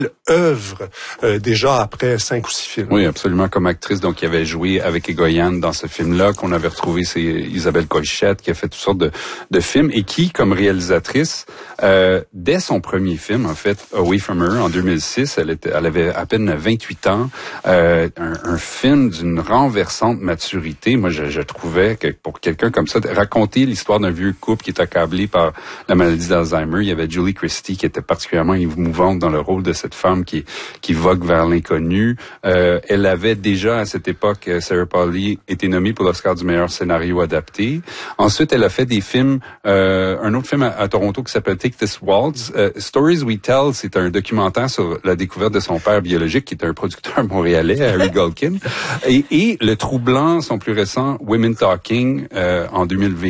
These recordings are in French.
œuvre déjà après 5 ou 6 films. Oui, absolument, comme actrice. Donc, il avait joué avec Egoyan dans ce film-là, qu'on avait retrouvé, c'est Isabelle Coixet, qui a fait toutes sortes de films, et qui, comme réalisatrice, dès son premier film, en fait, Away From Her, en 2006, elle avait à peine 28 ans, un film d'une renversante maturité. Moi, je trouvais que pour quelqu'un comme ça, raconter l'histoire d'un vieux couple qui est accablé par la maladie d'Alzheimer, il y avait Julie Christie qui était particulièrement émouvante dans le rôle de cette femme qui vogue vers l'inconnu. Elle avait déjà, à cette époque, Sarah Polley, été nommée pour l'Oscar du meilleur scénario adapté. Ensuite, elle a fait des films, un autre film à Toronto qui s'appelle Take This Waltz. Stories We Tell, c'est un documentaire sur la découverte de son père biologique, qui est un producteur montréalais, Harry Galkin. Et le troublant, son plus récent, Women Talking, en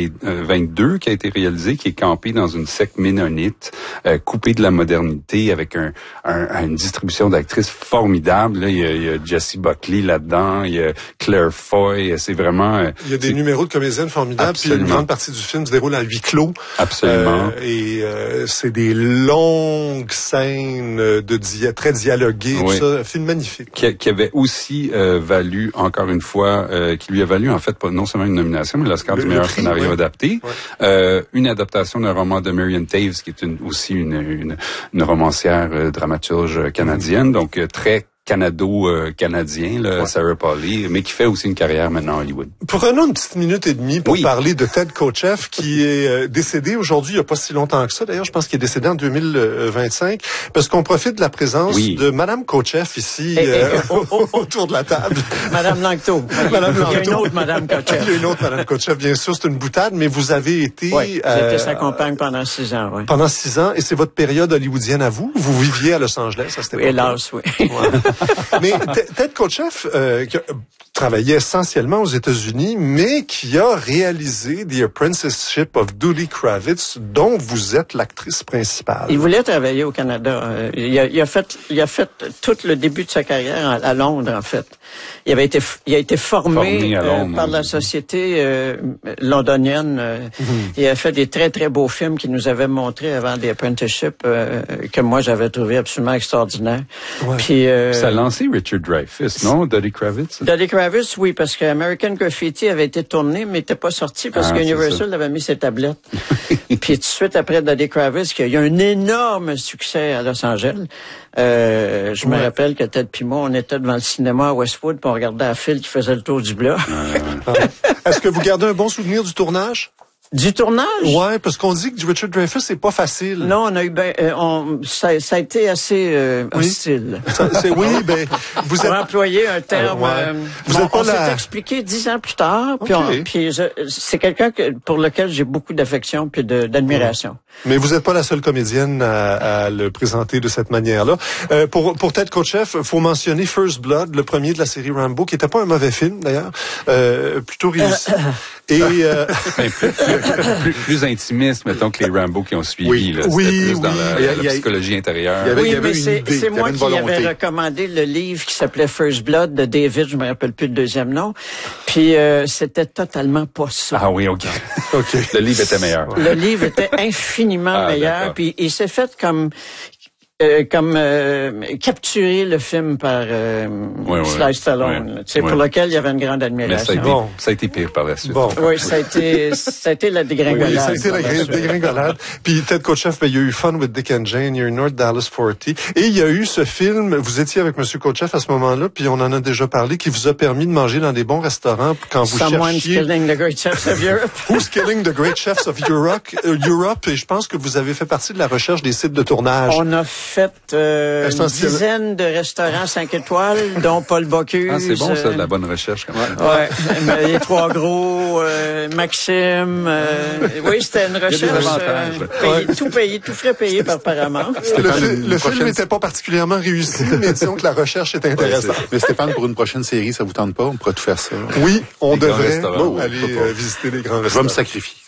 2022, qui a été réalisé, qui est campé dans une secte ménonite, coupé de la modernité, avec une distribution d'actrices formidable. Là, il y a Jessie Buckley là-dedans, il y a Claire Foy, c'est vraiment... il y a des numéros de comédiennes formidables, absolument. Puis une grande partie du film se déroule à huis clos. Absolument. C'est des longues scènes très dialoguées, oui. tout ça, un film magnifique. Qui avait aussi valu, encore une fois, qui lui a valu en fait non seulement une nomination, mais l'Oscar du meilleur scénario adapté. Ouais. Une adaptation d'un roman de Marion Taves, qui est aussi une romancière dramaturge canadienne, donc très canado-canadien, là, ouais. Sarah Polley, mais qui fait aussi une carrière maintenant à Hollywood. Prenons une petite minute et demie pour parler de Ted Kotcheff, qui est décédé aujourd'hui, il n'y a pas si longtemps que ça. D'ailleurs, je pense qu'il est décédé en 2025, parce qu'on profite de la présence de Madame Kotcheff ici, autour de la table. Madame Langto. Madame Langto. Il y a une autre Madame Kotcheff. Il y a une autre Madame Kotcheff, bien sûr, c'est une boutade, mais vous avez été... Oui, j'étais sa compagne pendant 6 ans, oui. Pendant 6 ans, et c'est votre période hollywoodienne à vous? Vous viviez à Los Angeles à cette époque? Hélas, oui. Ouais. Mais Ted Kotcheff, qui travaillait essentiellement aux États-Unis, mais qui a réalisé The Apprenticeship of Judy Kravitz, dont vous êtes l'actrice principale. Il voulait travailler au Canada. Il a fait tout le début de sa carrière à Londres, en fait. Il a été formé à Londres, par la société londonienne. Il a fait des très, très beaux films qu'il nous avait montrés avant The Apprenticeship, que moi, j'avais trouvé absolument extraordinaire. Ouais. Puis, ça a lancé Richard Dreyfuss, non? Dudley Kravitz? Dudley Kravitz, oui, parce que American Graffiti avait été tourné, mais n'était pas sorti parce que Universal avait mis ses tablettes. Puis tout de suite après Dudley Kravitz, qui a eu un énorme succès à Los Angeles. Je me rappelle que Ted et moi, on était devant le cinéma à Westwood, puis on regardait la file qui faisait le tour du bloc. Est-ce que vous gardez un bon souvenir du tournage? Du tournage? Ouais, parce qu'on dit que Richard Dreyfuss, c'est pas facile. Non, on a eu ça a été assez hostile. Vous pour employer un terme. On s'est expliqué 10 ans plus tard, puis c'est quelqu'un pour lequel j'ai beaucoup d'affection puis d'admiration. Mais vous n'êtes pas la seule comédienne à le présenter de cette manière-là. Pour Ted Kotcheff, faut mentionner First Blood, le premier de la série Rambo, qui était pas un mauvais film d'ailleurs, plutôt réussi. Et plus intimiste, mettons, que les Rambo qui ont suivi. Là, plus dans la psychologie intérieure. Mais c'est moi qui avais recommandé le livre qui s'appelait First Blood de David, je me rappelle plus le deuxième nom. Puis c'était totalement pas ça. Ah oui, OK. Le livre était meilleur. Le livre était infiniment meilleur. Puis il s'est fait comme capturer le film par Sly Stallone, pour lequel il y avait une grande admiration. Mais ça a été pire par la suite. Oui, ça a été la dégringolade. Oui, ça a été la dégringolade. Puis Ted Kotcheff, il y a eu Fun with Dick and Jane, il y a eu North Dallas 40, et il y a eu ce film, vous étiez avec M. Kotcheff à ce moment-là, puis on en a déjà parlé, qui vous a permis de manger dans des bons restaurants quand vous Someone's Killing the Great Chefs of Europe. Who's Killing the Great Chefs of Europe, et je pense que vous avez fait partie de la recherche des sites de tournage. On a fait une dizaine de restaurants 5 étoiles, dont Paul Bocuse. Ah, c'est bon, ça, de la bonne recherche, quand même. Ouais, les Trois Gros, Maxime. Oui, c'était une recherche. Tout frais payé par Paramount. Le film n'était pas particulièrement réussi, mais disons que la recherche est intéressante. Mais Stéphane, pour une prochaine série, ça vous tente pas? On pourrait tout faire ça. Oui, on devrait aller visiter les grands restaurants. Je vais me sacrifier.